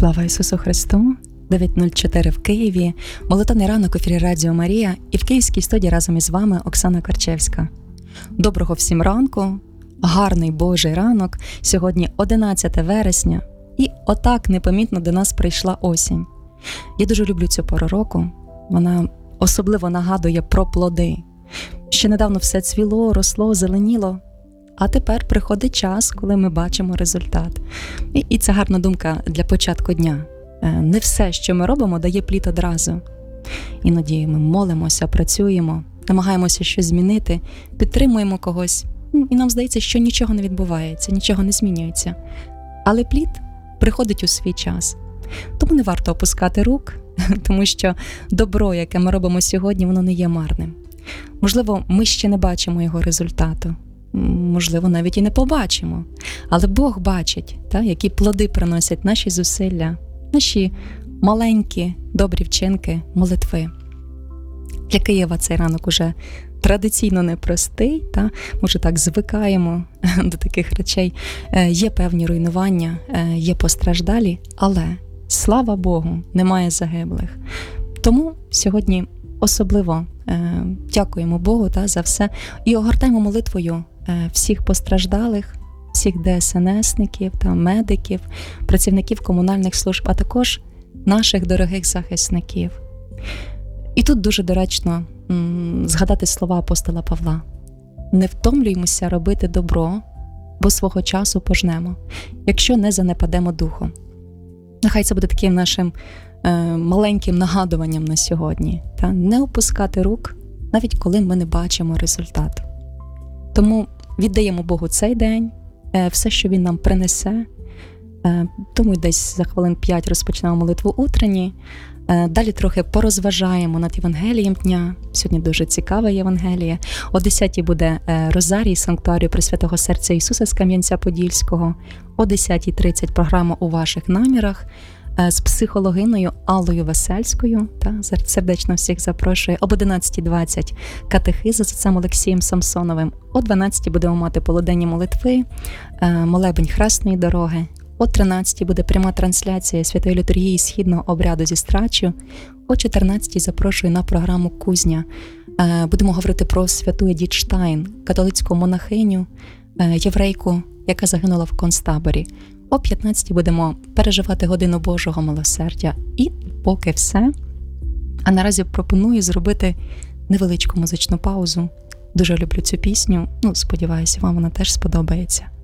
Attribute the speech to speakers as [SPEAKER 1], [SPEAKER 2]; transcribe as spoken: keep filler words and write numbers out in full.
[SPEAKER 1] Слава Ісусу Христу! дев'ять нуль чотири в Києві, молитовний ранок у ефірі Радіо Марія, і в київській студії разом із вами Оксана Карчевська. Доброго всім ранку, гарний Божий ранок, сьогодні одинадцяте вересня, і отак непомітно до нас прийшла осінь. Я дуже люблю цю пору року, вона особливо нагадує про плоди. Ще недавно все цвіло, росло, зеленіло, а тепер приходить час, коли ми бачимо результат. І, і це гарна думка для початку дня. Не все, що ми робимо, дає плід одразу. Іноді ми молимося, працюємо, намагаємося щось змінити, підтримуємо когось, і нам здається, що нічого не відбувається, нічого не змінюється. Але плід приходить у свій час. Тому не варто опускати рук, тому що добро, яке ми робимо сьогодні, воно не є марним. Можливо, ми ще не бачимо його результату. Можливо, навіть і не побачимо. Але Бог бачить, та, які плоди приносять наші зусилля, наші маленькі, добрі вчинки, молитви. Для Києва цей ранок уже традиційно непростий, та, може так звикаємо до таких речей. Є певні руйнування, є постраждалі, але, слава Богу, немає загиблих. Тому сьогодні особливо е, дякуємо Богу та, за все і огортаємо молитвою е, всіх постраждалих, всіх де ес ен есників, та медиків, працівників комунальних служб, а також наших дорогих захисників. І тут дуже доречно м, згадати слова апостола Павла. Не втомлюймося робити добро, бо свого часу пожнемо, якщо не занепадемо духом. Нехай це буде таким нашим е, маленьким нагадуванням на сьогодні. Та не опускати рук, навіть коли ми не бачимо результату. Тому віддаємо Богу цей день, е, все, що Він нам принесе. Е, тому десь за хвилин п'ять розпочнемо молитву утренні. Е, далі трохи порозважаємо над Євангелієм дня. Сьогодні дуже цікаве Євангеліє. О десятій буде е, Розарій Санктуарію Пресвятого Серця Ісуса з Кам'янця-Подільського. О десятій тридцять програма «У ваших намірах» з психологиною Аллою Весельською. Та, сердечно всіх запрошую. Об одинадцятій двадцять катехиза з отцем Олексієм Самсоновим. О дванадцятій будемо мати полуденні молитви, молебень Хресної дороги. О тринадцятій буде пряма трансляція Святої Літургії Східного обряду зі страччю. О чотирнадцятій запрошую на програму «Кузня». Будемо говорити про святу Едіт Штайн, католицьку монахиню, єврейку, яка загинула в концтаборі. О п'ятнадцятій будемо переживати годину Божого милосердя. І поки все. А наразі пропоную зробити невеличку музичну паузу. Дуже люблю цю пісню. Ну, сподіваюся, вам вона теж сподобається.